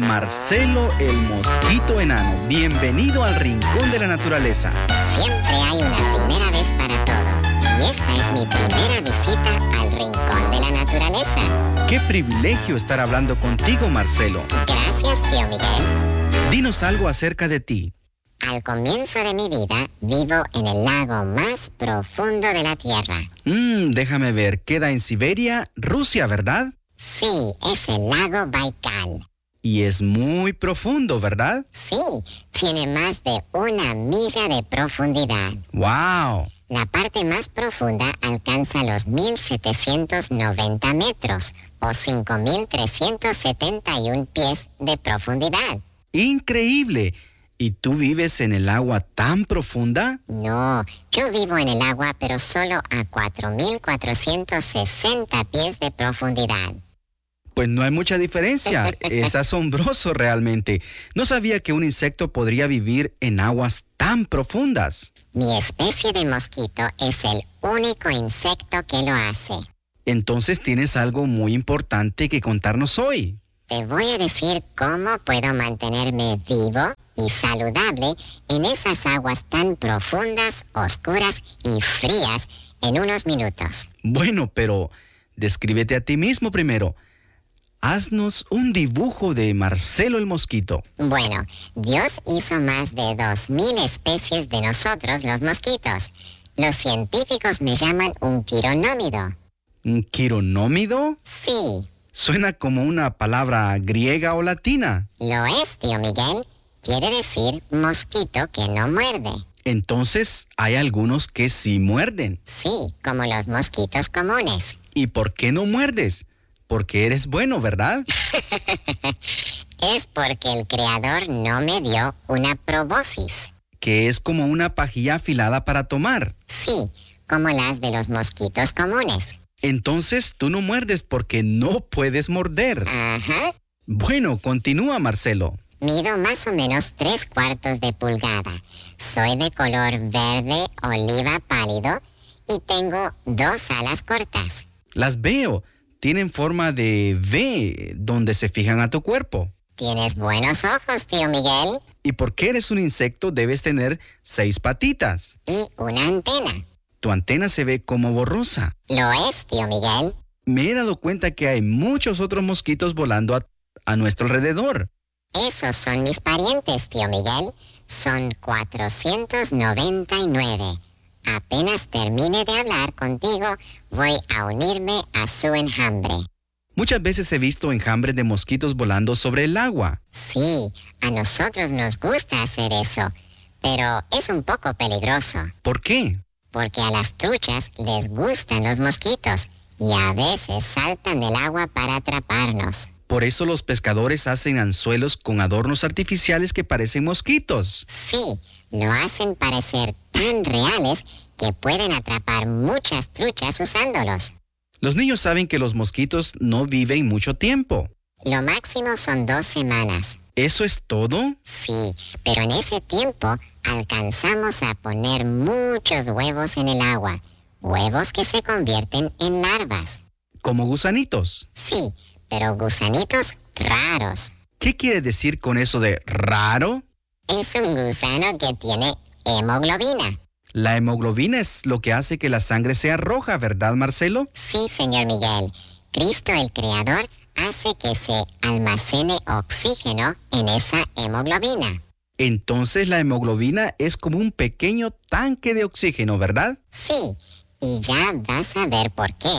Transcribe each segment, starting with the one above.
Marcelo el mosquito enano. Bienvenido al Rincón de la Naturaleza. Siempre hay una primera vez para todo. Y esta es mi primera visita al Rincón de la Naturaleza. Qué privilegio estar hablando contigo, Marcelo. Gracias, tío Miguel. Dinos algo acerca de ti. Al comienzo de mi vida, vivo en el lago más profundo de la Tierra. Déjame ver. Queda en Siberia, Rusia, ¿verdad? Sí, es el lago Baikal. Y es muy profundo, ¿verdad? Sí, tiene más de 1 milla de profundidad. ¡Wow! La parte más profunda alcanza los 1.790 metros o 5.371 pies de profundidad. ¡Increíble! ¿Y tú vives en el agua tan profunda? No, yo vivo en el agua, pero solo a 4.460 pies de profundidad. Pues no hay mucha diferencia. Es asombroso realmente. No sabía que un insecto podría vivir en aguas tan profundas. Mi especie de mosquito es el único insecto que lo hace. Entonces tienes algo muy importante que contarnos hoy. Te voy a decir cómo puedo mantenerme vivo y saludable en esas aguas tan profundas, oscuras y frías en unos minutos. Bueno, pero descríbete a ti mismo primero. Haznos un dibujo de Marcelo el mosquito. Bueno, Dios hizo más de 2.000 especies de nosotros, los mosquitos. Los científicos me llaman un quironómido. ¿Un quironómido? Sí. Suena como una palabra griega o latina. Lo es, tío Miguel. Quiere decir mosquito que no muerde. Entonces, hay algunos que sí muerden. Sí, como los mosquitos comunes. ¿Y por qué no muerdes? Porque eres bueno, ¿verdad? Es porque el creador no me dio una proboscis. Que es como una pajilla afilada para tomar. Sí, como las de los mosquitos comunes. Entonces tú no muerdes porque no puedes morder. Ajá. Bueno, continúa, Marcelo. Mido más o menos 3/4 de pulgada. Soy de color verde oliva pálido y tengo 2 alas cortas. Las veo. Tienen forma de V, donde se fijan a tu cuerpo. Tienes buenos ojos, tío Miguel. Y porque eres un insecto, debes tener 6 patitas. Y una antena. Tu antena se ve como borrosa. Lo es, tío Miguel. Me he dado cuenta que hay muchos otros mosquitos volando a nuestro alrededor. Esos son mis parientes, tío Miguel. Son 499. Apenas termine de hablar contigo, voy a unirme a su enjambre. Muchas veces he visto enjambres de mosquitos volando sobre el agua. Sí, a nosotros nos gusta hacer eso, pero es un poco peligroso. ¿Por qué? Porque a las truchas les gustan los mosquitos y a veces saltan del agua para atraparnos. Por eso los pescadores hacen anzuelos con adornos artificiales que parecen mosquitos. Sí, lo hacen parecer tan reales que pueden atrapar muchas truchas usándolos. Los niños saben que los mosquitos no viven mucho tiempo. Lo máximo son 2 semanas. ¿Eso es todo? Sí, pero en ese tiempo alcanzamos a poner muchos huevos en el agua. Huevos que se convierten en larvas. ¿Como gusanitos? Sí, pero gusanitos raros. ¿Qué quiere decir con eso de raro? Es un gusano que tiene hemoglobina. La hemoglobina es lo que hace que la sangre sea roja, ¿verdad, Marcelo? Sí, señor Miguel. Cristo el Creador hace que se almacene oxígeno en esa hemoglobina. Entonces la hemoglobina es como un pequeño tanque de oxígeno, ¿verdad? Sí, y ya vas a ver por qué.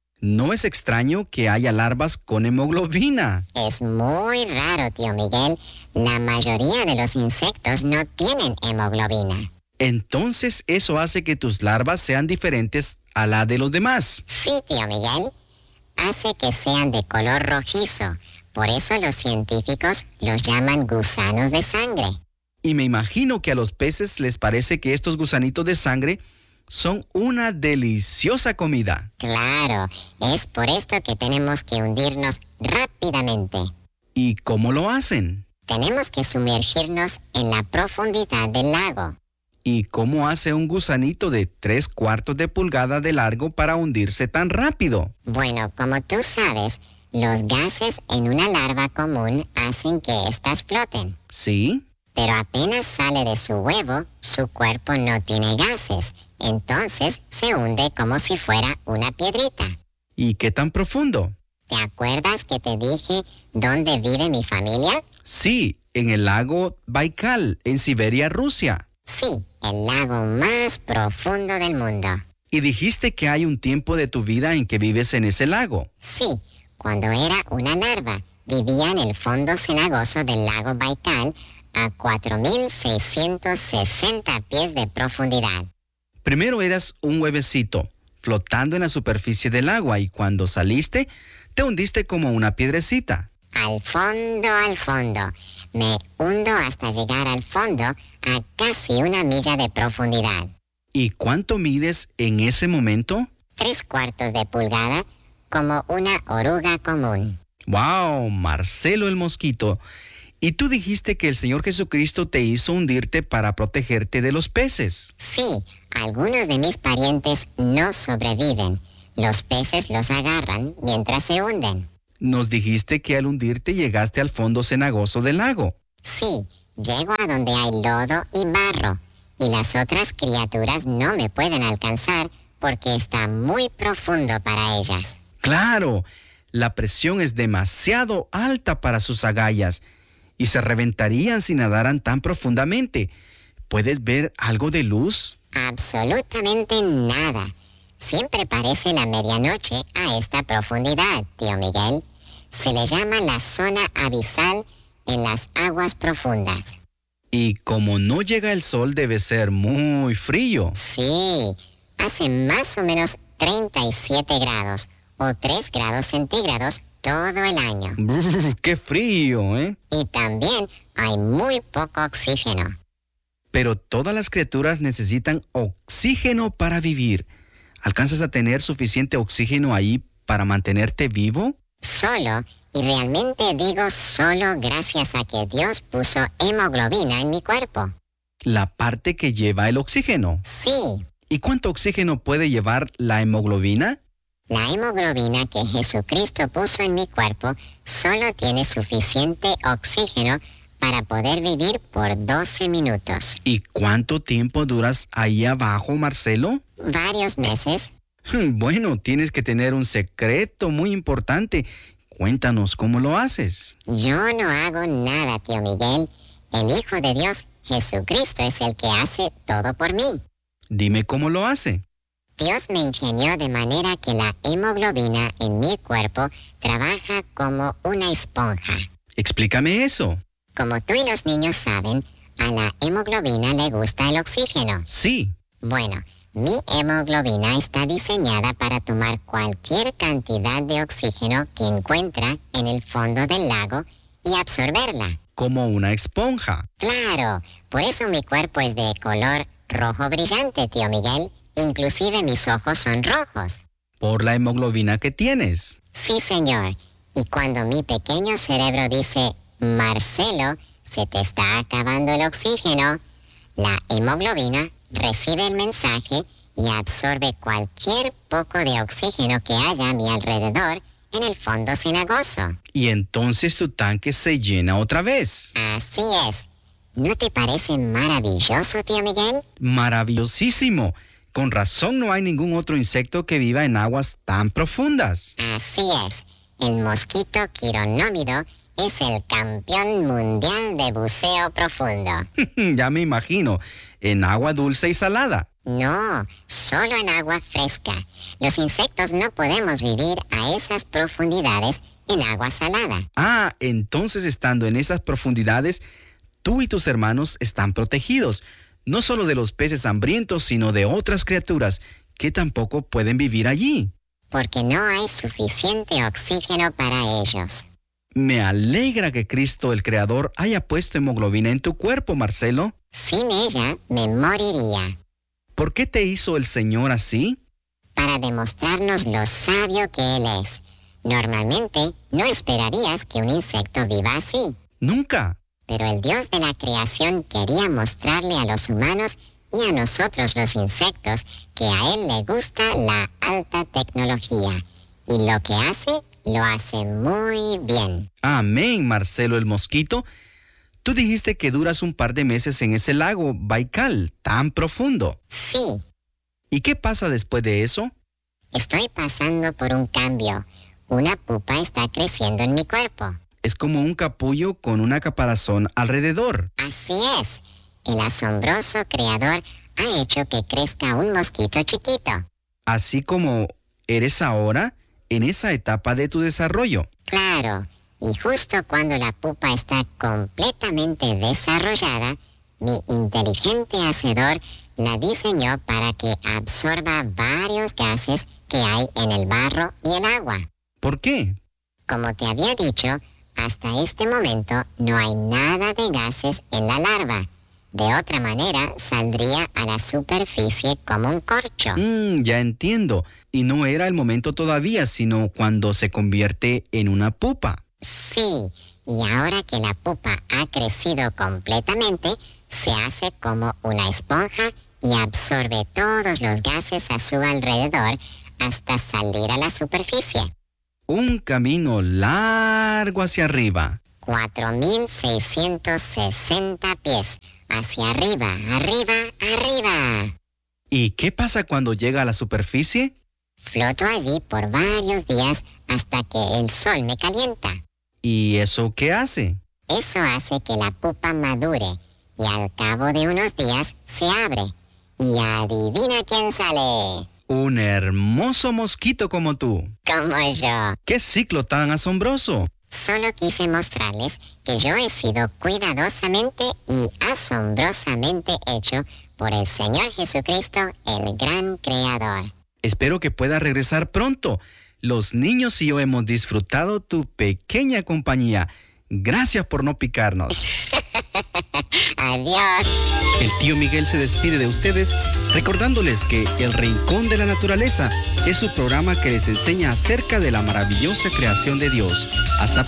No es extraño que haya larvas con hemoglobina. Es muy raro, tío Miguel. La mayoría de los insectos no tienen hemoglobina. Entonces eso hace que tus larvas sean diferentes a la de los demás. Sí, tío Miguel. Hace que sean de color rojizo. Por eso los científicos los llaman gusanos de sangre. Y me imagino que a los peces les parece que estos gusanitos de sangre son una deliciosa comida. Claro, es por esto que tenemos que hundirnos rápidamente. ¿Y cómo lo hacen? Tenemos que sumergirnos en la profundidad del lago. ¿Y cómo hace un gusanito de 3/4 de pulgada de largo para hundirse tan rápido? Bueno, como tú sabes, Los gases en una larva común hacen que éstas floten. ¿Sí? Pero apenas sale de su huevo, su cuerpo no tiene gases. Entonces se hunde como si fuera una piedrita. ¿Y qué tan profundo? ¿Te acuerdas que te dije dónde vive mi familia? Sí, en el lago Baikal, en Siberia, Rusia. Sí, el lago más profundo del mundo. Y dijiste que hay un tiempo de tu vida en que vives en ese lago. Sí, cuando era una larva, vivía en el fondo cenagoso del lago Baikal a 4.660 pies de profundidad. Primero eras un huevecito, flotando en la superficie del agua, y cuando saliste, te hundiste como una piedrecita. Al fondo. Me hundo hasta llegar al fondo a casi 1 milla de profundidad. ¿Y cuánto mides en ese momento? 3/4 de pulgada, como una oruga común. ¡Wow! Marcelo el mosquito. Y tú dijiste que el Señor Jesucristo te hizo hundirte para protegerte de los peces. Sí, algunos de mis parientes no sobreviven. Los peces los agarran mientras se hunden. Nos dijiste que al hundirte llegaste al fondo cenagoso del lago. Sí, llego a donde hay lodo y barro, y las otras criaturas no me pueden alcanzar porque está muy profundo para ellas. ¡Claro! La presión es demasiado alta para sus agallas y se reventarían si nadaran tan profundamente. ¿Puedes ver algo de luz? Absolutamente nada. Siempre parece la medianoche a esta profundidad, tío Miguel. Se le llama la zona abisal en las aguas profundas. Y como no llega el sol, debe ser muy frío. Sí, hace más o menos 37 grados o 3 grados centígrados todo el año. Brr, ¡qué frío, eh! Y también hay muy poco oxígeno. Pero todas las criaturas necesitan oxígeno para vivir. ¿Alcanzas a tener suficiente oxígeno ahí para mantenerte vivo? Solo, y realmente digo solo gracias a que Dios puso hemoglobina en mi cuerpo. La parte que lleva el oxígeno. Sí, ¿Y cuánto oxígeno puede llevar la hemoglobina? la hemoglobina que Jesucristo puso en mi cuerpo solo tiene suficiente oxígeno para poder vivir por 12 minutos. ¿Y cuánto tiempo duras ahí abajo, Marcelo? Varios meses. Bueno, tienes que tener un secreto muy importante. Cuéntanos cómo lo haces. Yo no hago nada, tío Miguel. El Hijo de Dios, Jesucristo, es el que hace todo por mí. Dime cómo lo hace. Dios me ingenió de manera que la hemoglobina en mi cuerpo trabaja como una esponja. Explícame eso. Como tú y los niños saben, a la hemoglobina le gusta el oxígeno. Sí. Bueno, mi hemoglobina está diseñada para tomar cualquier cantidad de oxígeno que encuentra en el fondo del lago y absorberla. Como una esponja. Claro, por eso mi cuerpo es de color rojo brillante, tío Miguel. Inclusive mis ojos son rojos. Por la hemoglobina que tienes. Sí, señor. Y cuando mi pequeño cerebro dice, Marcelo, se te está acabando el oxígeno, la hemoglobina recibe el mensaje y absorbe cualquier poco de oxígeno que haya a mi alrededor en el fondo cenagoso. Y entonces tu tanque se llena otra vez. Así es. ¿No te parece maravilloso, tío Miguel? Maravillosísimo. Con razón no hay ningún otro insecto que viva en aguas tan profundas. Así es. El mosquito quironómido es el campeón mundial de buceo profundo. Ya me imagino. En agua dulce y salada. No, solo en agua fresca. Los insectos no podemos vivir a esas profundidades en agua salada. Ah, entonces estando en esas profundidades, tú y tus hermanos están protegidos. No solo de los peces hambrientos, sino de otras criaturas que tampoco pueden vivir allí. Porque no hay suficiente oxígeno para ellos. Me alegra que Cristo, el Creador, haya puesto hemoglobina en tu cuerpo, Marcelo. Sin ella, me moriría. ¿Por qué te hizo el Señor así? Para demostrarnos lo sabio que Él es. Normalmente, no esperarías que un insecto viva así. Nunca. Pero el Dios de la creación quería mostrarle a los humanos y a nosotros los insectos que a Él le gusta la alta tecnología. Y lo que hace lo hace muy bien. Amén, Marcelo el mosquito. Tú dijiste que duras un par de meses en ese lago Baikal, tan profundo. Sí. ¿Y qué pasa después de eso? Estoy pasando por un cambio. Una pupa está creciendo en mi cuerpo. Es como un capullo con una caparazón alrededor. Así es. El asombroso creador ha hecho que crezca un mosquito chiquito. Así como eres ahora en esa etapa de tu desarrollo. Claro. Y justo cuando la pupa está completamente desarrollada, mi inteligente hacedor la diseñó para que absorba varios gases que hay en el barro y el agua. ¿Por qué? Como te había dicho, hasta este momento no hay nada de gases en la larva. De otra manera, saldría a la superficie como un corcho. Ya entiendo. Y no era el momento todavía, sino cuando se convierte en una pupa. Sí, y ahora que la pupa ha crecido completamente, se hace como una esponja y absorbe todos los gases a su alrededor hasta salir a la superficie. Un camino largo hacia arriba. 4.660 pies. Hacia arriba, arriba, arriba. ¿Y qué pasa cuando llega a la superficie? Floto allí por varios días hasta que el sol me calienta. ¿Y eso qué hace? Eso hace que la pupa madure y al cabo de unos días se abre. Y adivina quién sale. Un hermoso mosquito como tú. Como yo. ¡Qué ciclo tan asombroso! Solo quise mostrarles que yo he sido cuidadosamente y asombrosamente hecho por el Señor Jesucristo, el gran creador. Espero que puedas regresar pronto. Los niños y yo hemos disfrutado tu pequeña compañía. Gracias por no picarnos. Adiós. El tío Miguel se despide de ustedes recordándoles que El Rincón de la Naturaleza es su programa que les enseña acerca de la maravillosa creación de Dios. Hasta pronto.